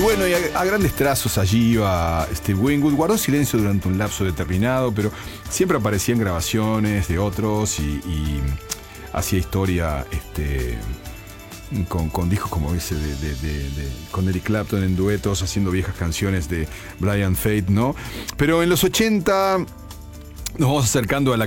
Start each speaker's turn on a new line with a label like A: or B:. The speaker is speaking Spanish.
A: bueno, y a grandes trazos allí iba Steve Winwood. Guardó silencio durante un lapso determinado, pero siempre aparecía en grabaciones de otros y hacía historia con discos como ese con Eric Clapton en duetos, haciendo viejas canciones de Brian Fate, ¿no? Pero en los 80 nos vamos acercando a la